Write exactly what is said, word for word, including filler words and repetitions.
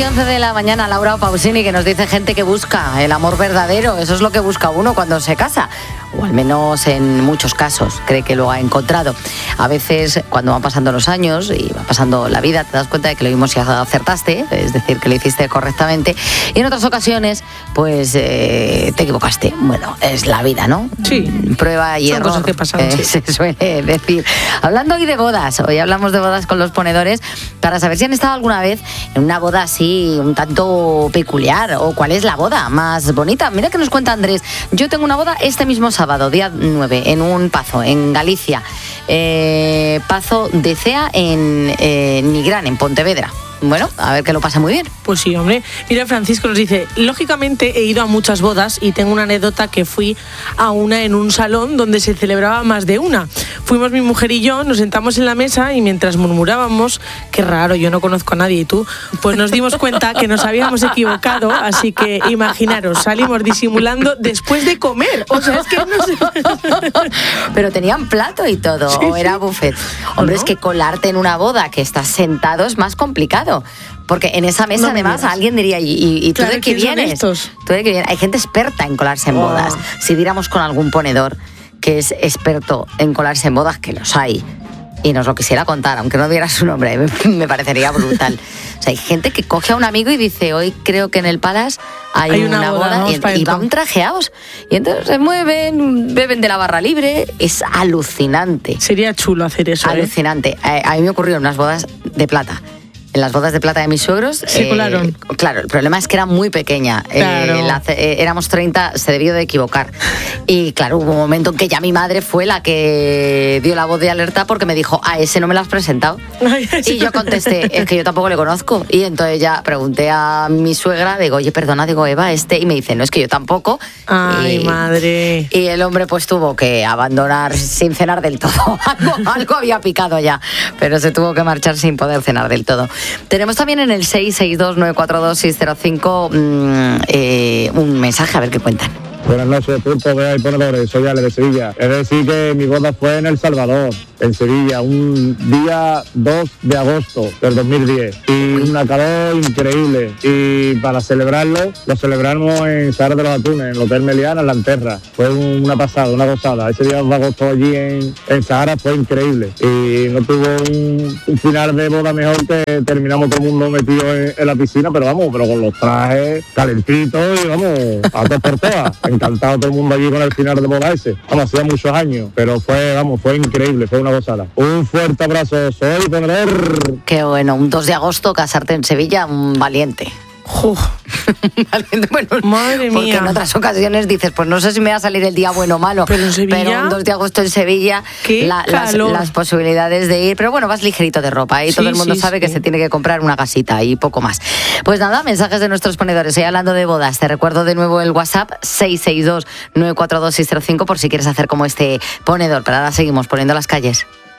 y once de la mañana, Laura Pausini, que nos dice gente que busca el amor verdadero. Eso es lo que busca uno cuando se casa, o al menos en muchos casos cree que lo ha encontrado. A veces, cuando van pasando los años y va pasando la vida, te das cuenta de que lo mismo si acertaste, es decir, que lo hiciste correctamente, y en otras ocasiones pues eh, te equivocaste. Bueno, es la vida, ¿no? Sí. Prueba y Son error, cosas que pasan, eh, sí. se suele decir. Hablando hoy de bodas, hoy hablamos de bodas con los ponedores para saber si han estado alguna vez en una boda así un tanto peculiar, o cuál es la boda más bonita. Mira que nos cuenta Andrés. Yo tengo una boda este mismo sábado, día nueve, en un Pazo, en Galicia. Eh, Pazo de Cea en eh, Nigrán, en Pontevedra. Bueno, a ver que lo pasa muy bien. Pues sí, hombre. Mira, Francisco nos dice, lógicamente he ido a muchas bodas y tengo una anécdota que fui a una en un salón donde se celebraba más de una. Fuimos mi mujer y yo, nos sentamos en la mesa y mientras murmurábamos, qué raro, yo no conozco a nadie y tú, pues nos dimos cuenta que nos habíamos equivocado, así que imaginaros, salimos disimulando después de comer. O sea, es que no sé. Pero tenían plato y todo, sí, o era sí. buffet. Hombre, ¿no? Es que colarte en una boda que estás sentado es más complicado. Porque en esa mesa, no además, alguien diría, ¿y, y, y tú claro, de qué vienes? ¿Tú de qué vienes? Hay gente experta en colarse en oh. bodas. Si diéramos con algún ponedor que es experto en colarse en bodas, que los hay, y nos lo quisiera contar, aunque no diera su nombre, me, me parecería brutal. O sea, hay gente que coge a un amigo y dice, hoy creo que en el Palace hay, hay una, una boda, boda y, y van trajeados. Y entonces se mueven, beben de la barra libre. Es alucinante. Sería chulo hacer eso. Alucinante. ¿eh? A, a mí me ocurrió en unas bodas de plata. En las bodas de plata de mis suegros se eh, colaron. Claro, el problema es que era muy pequeña. Claro. Eh, la, eh, éramos treinta, se debió de equivocar. Y claro, hubo un momento en que ya mi madre fue la que dio la voz de alerta porque me dijo, a ese no me lo has presentado. Ay, y yo contesté, es que yo tampoco le conozco. Y entonces ya pregunté a mi suegra, digo, oye, perdona, digo, Eva, este. Y me dice, no, es que yo tampoco. Ay, y, madre. Y el hombre pues tuvo que abandonar sin cenar del todo. algo, algo había picado ya, pero se tuvo que marchar sin poder cenar del todo. Tenemos también en el seis seis dos nueve cuatro dos seis cero cinco mmm, eh, un mensaje, a ver qué cuentan. Buenas noches, Pulpo, Bea y ponedores, soy Ale de Sevilla. Es decir que mi boda fue en El Salvador, en Sevilla, un día dos de agosto del dos mil diez. Y una calor increíble. Y para celebrarlo, lo celebramos en Sahara de los Atunes, en el Hotel Meliana, en La Anterra. Fue una pasada, una gozada. Ese día de agosto allí en, en Sahara fue increíble. Y no tuvo un, un final de boda mejor que terminamos todo el mundo metido en, en la piscina, pero vamos, pero con los trajes calentitos y vamos, a todas por todas. Encantado todo el mundo allí con el final de boda ese. Vamos, hacía muchos años, pero fue, vamos, fue increíble, fue una gozada. Un fuerte abrazo, soy ponedor. Qué bueno, un dos de agosto casarte en Sevilla, un valiente. Uh. Bueno, madre porque mía. En otras ocasiones dices, pues no sé si me va a salir el día bueno o malo, pero, en Sevilla, pero un dos de agosto en Sevilla, la, las, las posibilidades de ir, pero bueno, vas ligerito de ropa y sí, todo el mundo sí, sabe sí. que se tiene que comprar una gasita y poco más. Pues nada, mensajes de nuestros ponedores. Hoy hablando de bodas, te recuerdo de nuevo el WhatsApp seis seis dos nueve cuatro dos seis cero cinco por si quieres hacer como este ponedor, pero ahora seguimos poniendo las calles.